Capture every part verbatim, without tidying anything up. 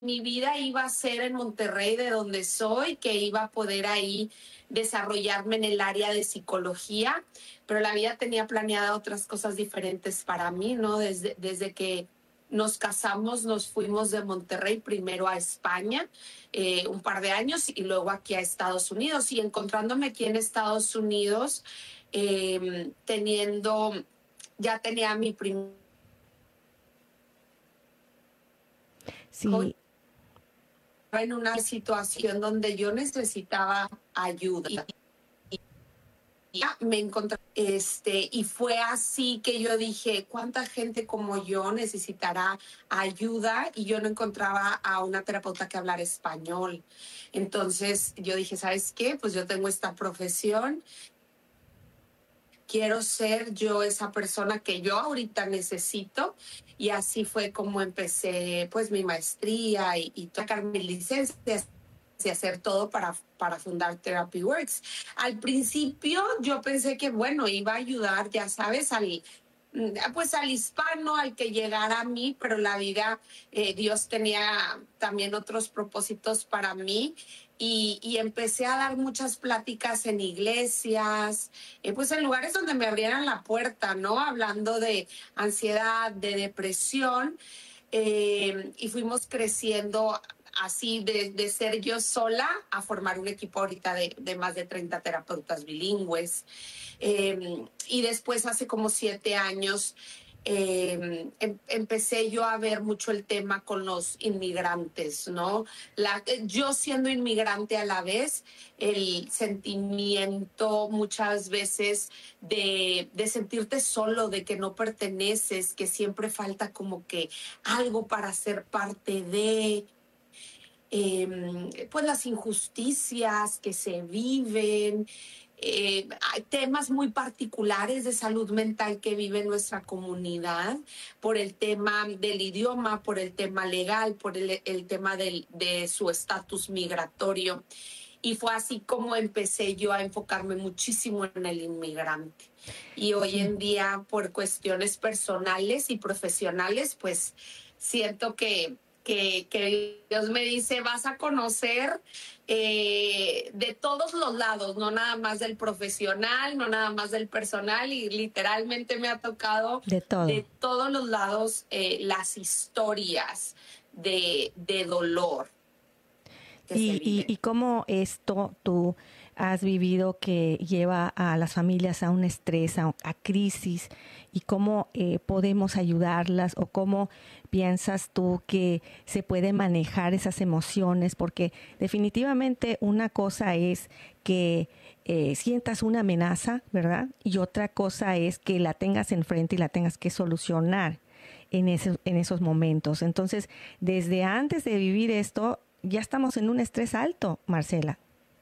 mi vida iba a ser en Monterrey, de donde soy, que iba a poder ahí desarrollarme en el área de psicología, pero la vida tenía planeada otras cosas diferentes para mí, ¿no? Desde, desde que nos casamos, nos fuimos de Monterrey primero a España, eh, un par de años, y luego aquí a Estados Unidos. Y encontrándome aquí en Estados Unidos, eh, teniendo, ya tenía mi primer Sí. en una situación donde yo necesitaba ayuda. Y ya me encontré, este, y fue así que yo dije, ¿cuánta gente como yo necesitará ayuda? Y yo no encontraba a una terapeuta que hablara español. Entonces yo dije, ¿sabes qué? Pues yo tengo esta profesión. Quiero ser yo esa persona que yo ahorita necesito. Y así fue como empecé pues mi maestría y, y sacar mi licencia y hacer todo para, para fundar Therapy Works. Al principio yo pensé que, bueno, iba a ayudar, ya sabes, al, pues al hispano, al que llegara a mí, pero la vida, eh, Dios tenía también otros propósitos para mí. Y, y empecé a dar muchas pláticas en iglesias, eh, pues en lugares donde me abrieran la puerta, ¿no? Hablando de ansiedad, de depresión, eh, y fuimos creciendo así de, de ser yo sola a formar un equipo ahorita de, de más de treinta terapeutas bilingües. Eh, y después, hace como siete años, eh, em, empecé yo a ver mucho el tema con los inmigrantes, ¿no? La, yo siendo inmigrante a la vez, el sentimiento muchas veces de, de sentirte solo, de que no perteneces, que siempre falta como que algo para ser parte de... Eh, pues las injusticias que se viven, eh, hay temas muy particulares de salud mental que vive nuestra comunidad, por el tema del idioma, por el tema legal, por el, el tema del, de su estatus migratorio. Y fue así como empecé yo a enfocarme muchísimo en el inmigrante. Y hoy Sí. en día, por cuestiones personales y profesionales, pues siento que Que, que Dios me dice, vas a conocer eh, de todos los lados, no nada más del profesional, no nada más del personal, y literalmente me ha tocado De todo. de todos los lados eh, las historias de, de dolor que se Y, y, viven. y cómo esto tú has vivido que lleva a las familias a un estrés, a, a crisis, y cómo eh, podemos ayudarlas, o cómo piensas tú que se puede manejar esas emociones, porque definitivamente una cosa es que eh, sientas una amenaza, ¿verdad? Y otra cosa es que la tengas enfrente y la tengas que solucionar en, ese, en esos momentos. Entonces, desde antes de vivir esto, ya estamos en un estrés alto, Marcela.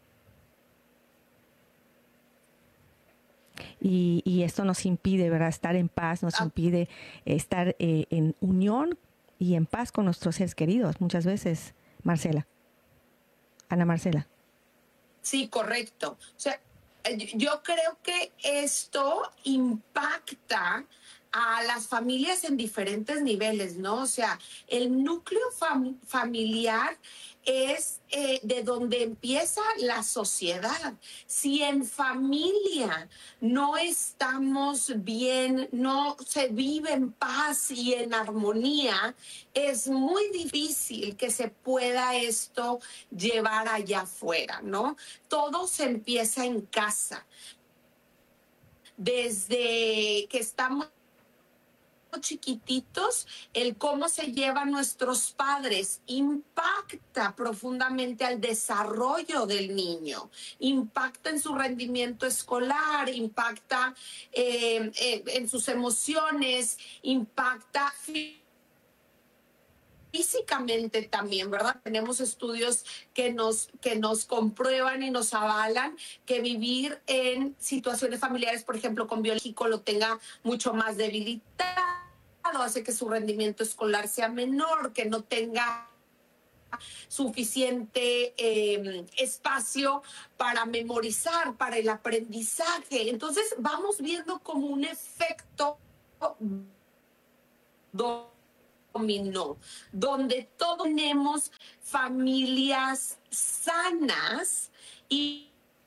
Y, y esto nos impide, ¿verdad?, estar en paz, nos impide estar eh, en unión y en paz con nuestros seres queridos, muchas veces, Marcela. Ana Marcela. Sí, correcto. O sea, yo creo que esto impacta a las familias en diferentes niveles, ¿no? O sea, el núcleo fam familiar es eh, de donde empieza la sociedad. Si en familia no estamos bien, no se vive en paz y en armonía, es muy difícil que se pueda esto llevar allá afuera, ¿no? Todo se empieza en casa. Desde que estamos chiquititos, el cómo se llevan nuestros padres impacta profundamente al desarrollo del niño, impacta en su rendimiento escolar, impacta eh, eh, en sus emociones, impacta físicamente también, ¿verdad? Tenemos estudios que nos, que nos comprueban y nos avalan que vivir en situaciones familiares, por ejemplo, con biológico, lo tenga mucho más debilitado, hace que su rendimiento escolar sea menor, que no tenga suficiente eh, espacio para memorizar, para el aprendizaje. Entonces vamos viendo como un efecto dominó, donde todos tenemos familias sanas y,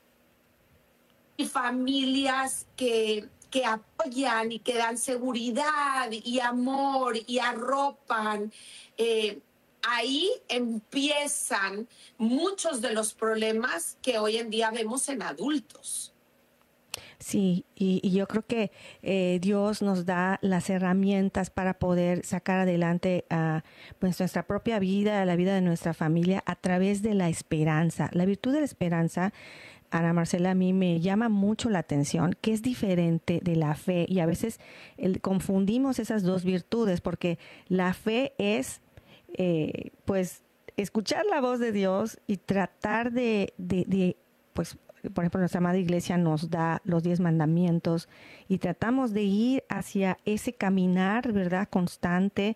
y familias que, que apoyan y que dan seguridad y amor y arropan. Eh, ahí empiezan muchos de los problemas que hoy en día vemos en adultos. Sí, y, y yo creo que eh, Dios nos da las herramientas para poder sacar adelante a pues, nuestra propia vida, la vida de nuestra familia, a través de la esperanza. La virtud de la esperanza, Ana Marcela, a mí me llama mucho la atención, que es diferente de la fe. Y a veces el, confundimos esas dos virtudes, porque la fe es, eh, pues, escuchar la voz de Dios y tratar de, de, de pues, por ejemplo, nuestra amada iglesia nos da los diez mandamientos y tratamos de ir hacia ese caminar, ¿verdad?, constante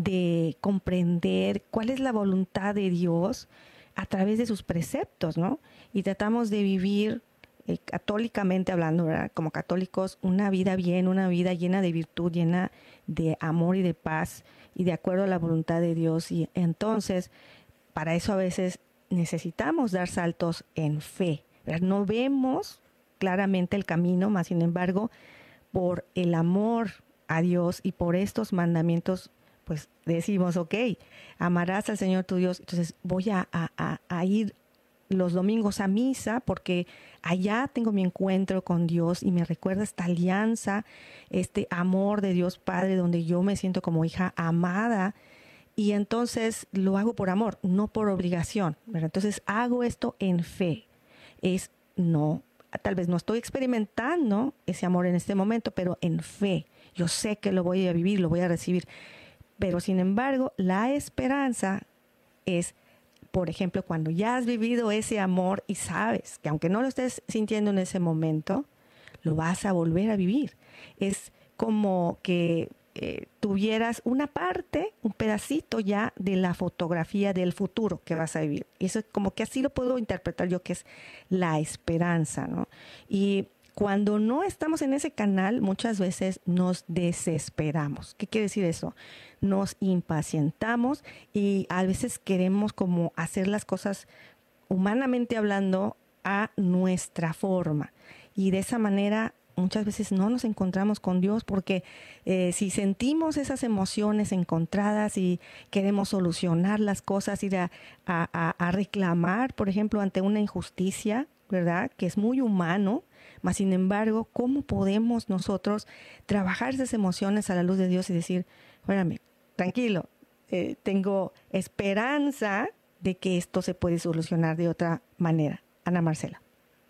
de comprender cuál es la voluntad de Dios a través de sus preceptos, ¿no? Y tratamos de vivir eh, católicamente hablando, ¿verdad?, como católicos, una vida bien, una vida llena de virtud, llena de amor y de paz y de acuerdo a la voluntad de Dios. Y entonces, para eso a veces necesitamos dar saltos en fe. No vemos claramente el camino, más sin embargo, por el amor a Dios y por estos mandamientos, pues decimos, ok, amarás al Señor tu Dios. Entonces voy a, a, a ir los domingos a misa porque allá tengo mi encuentro con Dios y me recuerda esta alianza, este amor de Dios Padre, donde yo me siento como hija amada. Y entonces lo hago por amor, no por obligación, ¿verdad? Entonces hago esto en fe. Es no, tal vez no estoy experimentando ese amor en este momento, pero en fe. Yo sé que lo voy a vivir, lo voy a recibir. Pero sin embargo, la esperanza es, por ejemplo, cuando ya has vivido ese amor y sabes que aunque no lo estés sintiendo en ese momento, lo vas a volver a vivir. Es como que eh, tuvieras una parte, un pedacito ya de la fotografía del futuro que vas a vivir. Y eso es como que así lo puedo interpretar yo, que es la esperanza, ¿no? Y cuando no estamos en ese canal, muchas veces nos desesperamos. ¿Qué quiere decir eso? Nos impacientamos y a veces queremos como hacer las cosas humanamente hablando a nuestra forma. Y de esa manera muchas veces no nos encontramos con Dios porque eh, si sentimos esas emociones encontradas y queremos solucionar las cosas, ir a, a, a reclamar, por ejemplo, ante una injusticia, ¿verdad?, que es muy humano, mas sin embargo, ¿cómo podemos nosotros trabajar esas emociones a la luz de Dios y decir, espérame, tranquilo, eh, tengo esperanza de que esto se puede solucionar de otra manera? Ana Marcela.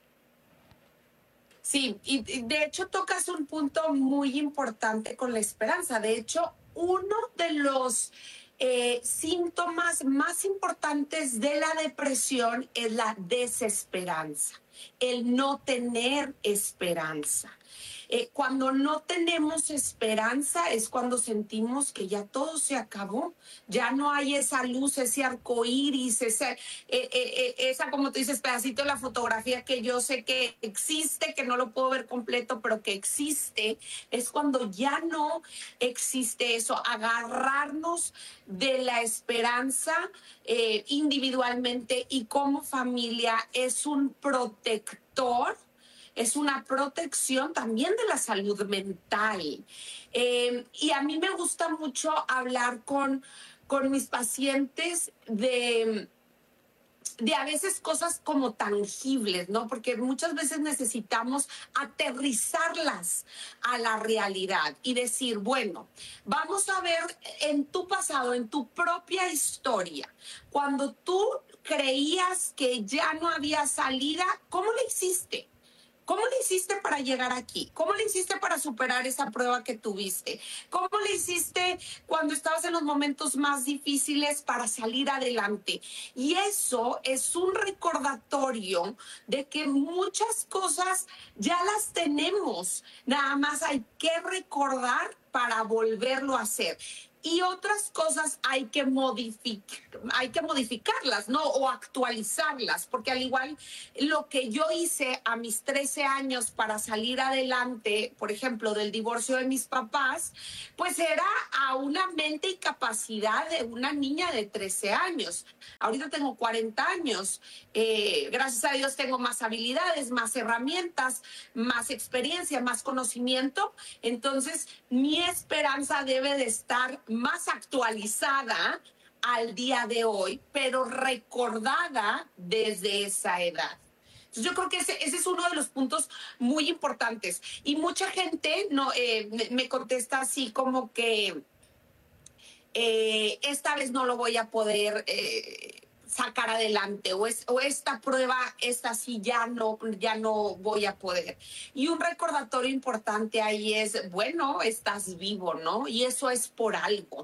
Sí, y de hecho tocas un punto muy importante con la esperanza. De hecho, uno de los eh, síntomas más importantes de la depresión es la desesperanza, el no tener esperanza. Eh, cuando no tenemos esperanza es cuando sentimos que ya todo se acabó, ya no hay esa luz, ese arco iris, esa, eh, eh, eh, esa, como tú dices, pedacito de la fotografía que yo sé que existe, que no lo puedo ver completo, pero que existe. Es cuando ya no existe eso, agarrarnos de la esperanza eh, individualmente y como familia es un protector. Es una protección también de la salud mental. Eh, y a mí me gusta mucho hablar con, con mis pacientes de, de a veces cosas como tangibles, ¿no? Porque muchas veces necesitamos aterrizarlas a la realidad y decir, bueno, vamos a ver en tu pasado, en tu propia historia, cuando tú creías que ya no había salida, ¿cómo le hiciste? ¿Cómo le hiciste para llegar aquí? ¿Cómo le hiciste para superar esa prueba que tuviste? ¿Cómo le hiciste cuando estabas en los momentos más difíciles para salir adelante? Y eso es un recordatorio de que muchas cosas ya las tenemos. Nada más hay que recordar para volverlo a hacer. y otras cosas hay que modificar, hay que modificarlas, ¿no? O actualizarlas, porque al igual lo que yo hice a mis trece años para salir adelante, por ejemplo, del divorcio de mis papás, pues era a una mente y capacidad de una niña de trece años. Ahorita tengo cuarenta años. Eh, gracias a Dios tengo más habilidades, más herramientas, más experiencia, más conocimiento. Entonces, mi esperanza debe de estar más actualizada al día de hoy, pero recordada desde esa edad. Entonces, yo creo que ese, ese es uno de los puntos muy importantes. Y mucha gente no, eh, me, me contesta así como que eh, esta vez no lo voy a poder eh, sacar adelante, o, es, o esta prueba, esta sí ya no, ya no voy a poder. Y un recordatorio importante ahí es, bueno, estás vivo, ¿no? Y eso es por algo.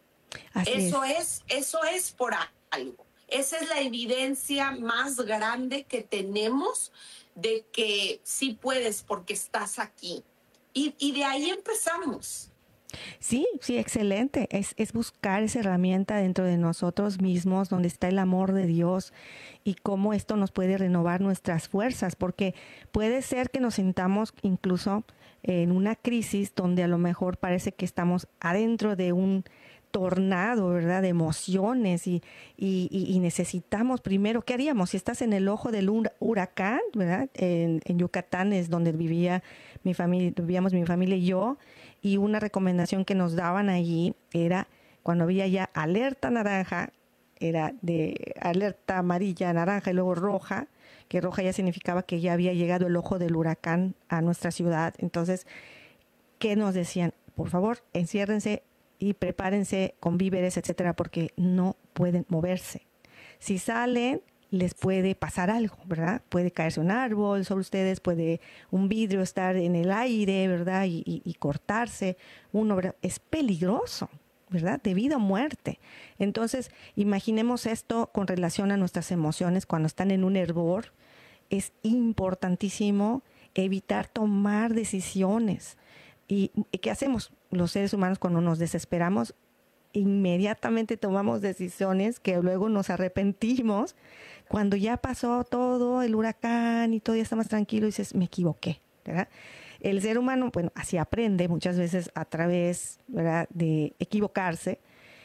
Así Eso es. es, eso es por algo. Esa es la evidencia más grande que tenemos de que sí puedes porque estás aquí. Y, y de ahí empezamos. Sí, sí, excelente. Es, es buscar esa herramienta dentro de nosotros mismos, donde está el amor de Dios y cómo esto nos puede renovar nuestras fuerzas, porque puede ser que nos sintamos incluso en una crisis donde a lo mejor parece que estamos adentro de un tornado, ¿verdad? De emociones y, y, y necesitamos primero, ¿qué haríamos? Si estás en el ojo del huracán, ¿verdad? En, en Yucatán es donde vivía mi familia, vivíamos mi familia y yo, y una recomendación que nos daban allí era cuando había ya alerta naranja, era de alerta amarilla, naranja y luego roja, que roja ya significaba que ya había llegado el ojo del huracán a nuestra ciudad. Entonces, ¿qué nos decían? Por favor, enciérrense y prepárense con víveres, etcétera, porque no pueden moverse. Si salen, les puede pasar algo, ¿verdad? Puede caerse un árbol sobre ustedes, puede un vidrio estar en el aire, ¿verdad? Y, y, y cortarse. Uno, ¿verdad? Es peligroso, ¿verdad? De vida o muerte. Entonces, imaginemos esto con relación a nuestras emociones cuando están en un hervor. Es importantísimo evitar tomar decisiones. ¿Y qué hacemos los seres humanos cuando nos desesperamos? Inmediatamente tomamos decisiones que luego nos arrepentimos. Cuando ya pasó todo el huracán y todo ya está más tranquilo, dices, me equivoqué, ¿verdad? El ser humano, bueno, así aprende muchas veces a través, ¿verdad?, de equivocarse,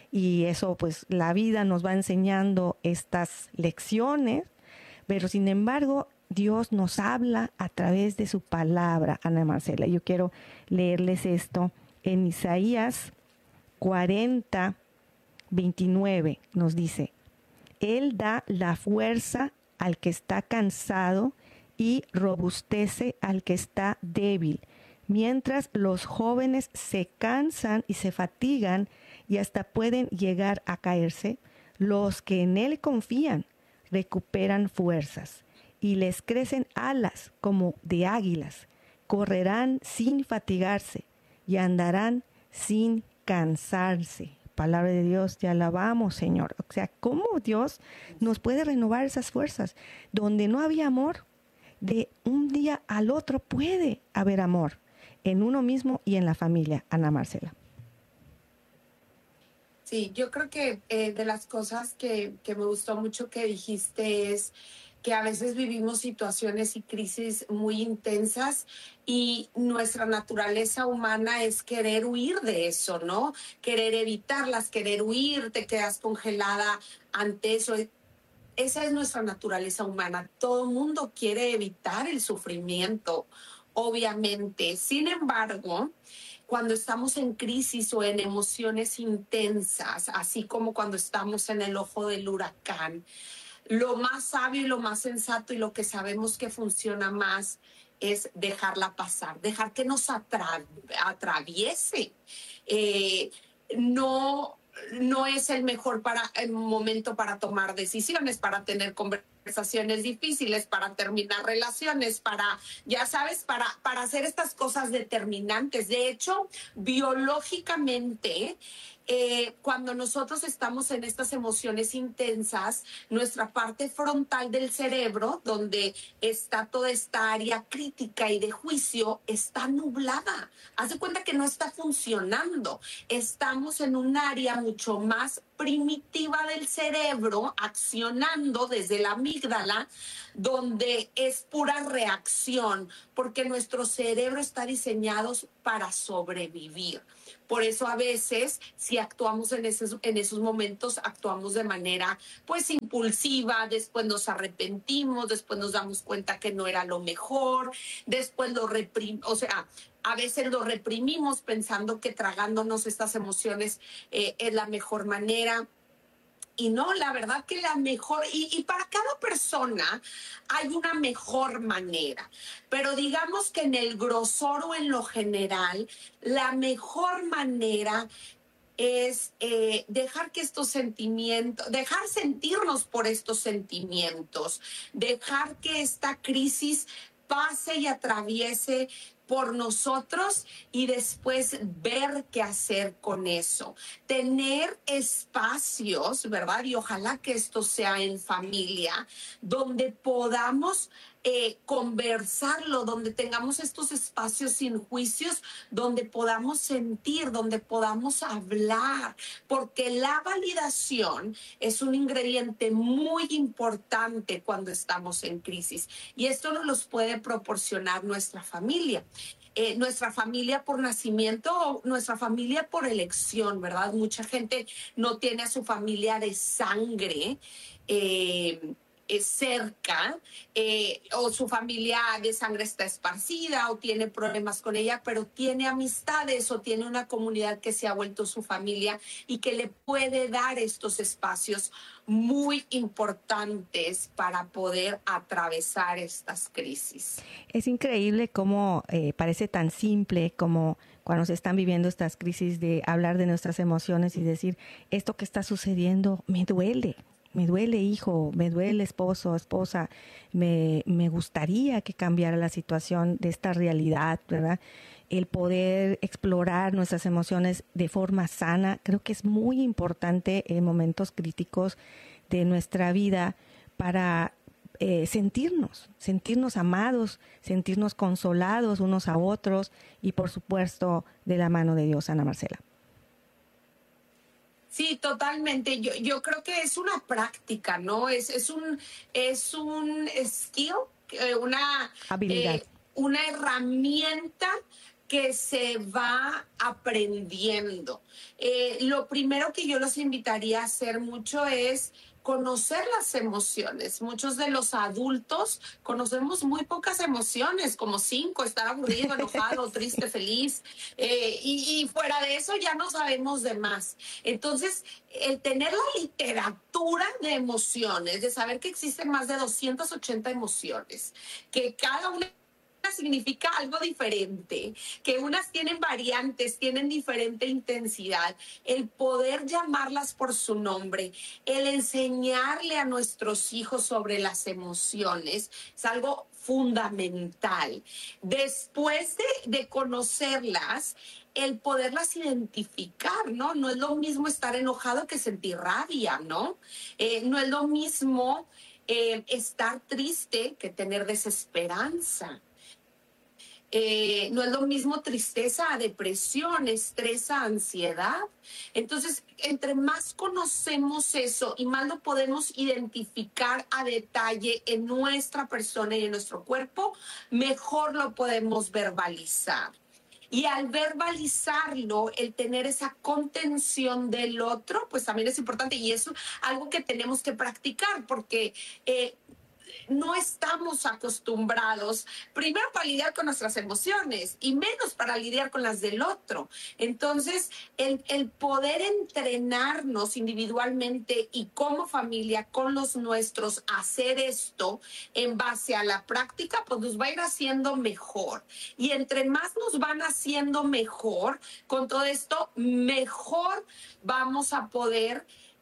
y eso, pues, la vida nos va enseñando estas lecciones, pero sin embargo, Dios nos habla a través de su palabra, Ana Marcela. Yo quiero leerles esto en Isaías cuarenta, veintinueve. Nos dice, Él da la fuerza al que está cansado y robustece al que está débil. Mientras los jóvenes se cansan y se fatigan y hasta pueden llegar a caerse, los que en Él confían recuperan fuerzas y les crecen alas como de águilas. Correrán sin fatigarse y andarán sin cansarse. Palabra de Dios, te alabamos, Señor. O sea, cómo Dios nos puede renovar esas fuerzas. Donde no había amor, de un día al otro puede haber amor en uno mismo y en la familia, Ana Marcela. Sí, yo creo que eh, de las cosas que, que me gustó mucho que dijiste es que a veces vivimos situaciones y crisis muy intensas y nuestra naturaleza humana es querer huir de eso, ¿no? Querer evitarlas, querer huir, te quedas congelada ante eso. Esa es nuestra naturaleza humana. Todo el mundo quiere evitar el sufrimiento, obviamente. Sin embargo, cuando estamos en crisis o en emociones intensas, así como cuando estamos en el ojo del huracán, lo más sabio y lo más sensato y lo que sabemos que funciona más es dejarla pasar, dejar que nos atra atraviese. Eh, no, no es el mejor para, el momento para tomar decisiones, para tener conversaciones difíciles, para terminar relaciones, para, ya sabes, para, para hacer estas cosas determinantes. De hecho, biológicamente, eh, cuando nosotros estamos en estas emociones intensas, nuestra parte frontal del cerebro, donde está toda esta área crítica y de juicio, está nublada. Haz de cuenta que no está funcionando. Estamos en un área mucho más primitiva del cerebro, accionando desde la amígdala, donde es pura reacción, porque nuestro cerebro está diseñado para sobrevivir. Por eso a veces, si actuamos en esos, en esos momentos, actuamos de manera pues impulsiva, después nos arrepentimos, después nos damos cuenta que no era lo mejor, después lo reprimimos, o sea, a veces lo reprimimos pensando que tragándonos estas emociones eh, es la mejor manera. Y no, la verdad que la mejor, y, y para cada persona hay una mejor manera, pero digamos que en el grosor o en lo general, la mejor manera es eh, dejar que estos sentimientos, dejar sentirnos por estos sentimientos, dejar que esta crisis pase y atraviese por nosotros y después ver qué hacer con eso. Tener espacios, ¿verdad? Y ojalá que esto sea en familia, donde podamos eh, conversarlo, donde tengamos estos espacios sin juicios, donde podamos sentir, donde podamos hablar, porque la validación es un ingrediente muy importante cuando estamos en crisis y esto nos los puede proporcionar nuestra familia. Eh, nuestra familia por nacimiento o nuestra familia por elección, ¿verdad? Mucha gente no tiene a su familia de sangre eh, eh, cerca, eh, o su familia de sangre está esparcida o tiene problemas con ella, pero tiene amistades o tiene una comunidad que se ha vuelto su familia y que le puede dar estos espacios muy importantes para poder atravesar estas crisis. Es increíble cómo eh, parece tan simple como cuando se están viviendo estas crisis de hablar de nuestras emociones y decir, esto que está sucediendo me duele. Me duele, hijo, me duele, esposo, esposa, me, me gustaría que cambiara la situación de esta realidad, ¿verdad? El poder explorar nuestras emociones de forma sana, creo que es muy importante en momentos críticos de nuestra vida para eh, sentirnos, sentirnos amados, sentirnos consolados unos a otros y, por supuesto, de la mano de Dios, Ana Marcela. Sí, totalmente. Yo, yo creo que es una práctica, ¿no? Es, es un, es un skill, eh, una habilidad, eh, una herramienta que se va aprendiendo. Eh, lo primero que yo los invitaría a hacer mucho es conocer las emociones. Muchos de los adultos conocemos muy pocas emociones, como cinco: estar aburrido, enojado, triste, feliz, eh, y, y fuera de eso ya no sabemos de más. Entonces, el tener la literatura de emociones, de saber que existen más de doscientas ochenta emociones, que cada una significa algo diferente, que unas tienen variantes, tienen diferente intensidad, el poder llamarlas por su nombre, el enseñarle a nuestros hijos sobre las emociones, es algo fundamental. Después de, de conocerlas, el poderlas identificar, ¿no? No es lo mismo estar enojado que sentir rabia, ¿no? Eh, no es lo mismo eh, estar triste que tener desesperanza. Eh, no es lo mismo tristeza a depresión, estrés a ansiedad. Entonces, entre más conocemos eso y más lo podemos identificar a detalle en nuestra persona y en nuestro cuerpo, mejor lo podemos verbalizar. Y al verbalizarlo, el tener esa contención del otro, pues también es importante y es algo que tenemos que practicar porque eh, no estamos acostumbrados, primero, para lidiar con nuestras emociones y menos para lidiar con las del otro. Entonces, el, el poder entrenarnos individualmente y como familia con los nuestros a hacer esto en base a la práctica, pues nos va a ir haciendo mejor. Y entre más nos van haciendo mejor con todo esto, mejor vamos a poder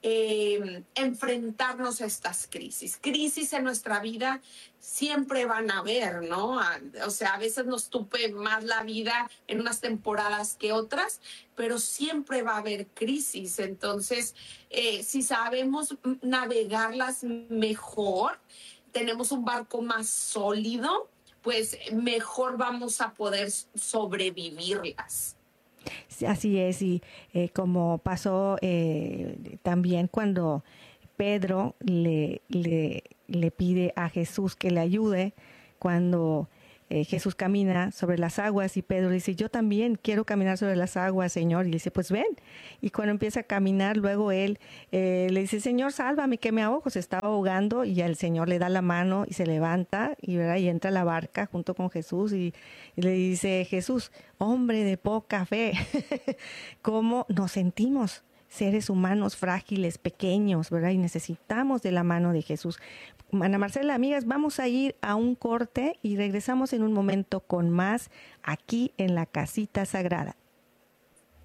eh, enfrentarnos a estas crisis. Crisis en nuestra vida siempre van a haber, ¿no? O sea, a veces nos tupe más la vida en unas temporadas que otras, pero siempre va a haber crisis. Entonces, eh, si sabemos navegarlas mejor, tenemos un barco más sólido, pues mejor vamos a poder sobrevivirlas. Así es, y eh, como pasó eh, también cuando Pedro le, le, le pide a Jesús que le ayude, cuando eh, Jesús camina sobre las aguas y Pedro le dice, yo también quiero caminar sobre las aguas, Señor, y le dice, pues ven. Y cuando empieza a caminar, luego él eh, le dice, Señor, sálvame, que me ahogo, se estaba ahogando, y el Señor le da la mano y se levanta y, ¿verdad? Y entra a la barca junto con Jesús y, y le dice, Jesús, hombre de poca fe, ¿cómo nos sentimos? Seres humanos frágiles, pequeños, ¿verdad? Y necesitamos de la mano de Jesús. Ana Marcela, amigas, vamos a ir a un corte y regresamos en un momento con más aquí en la Casita Sagrada.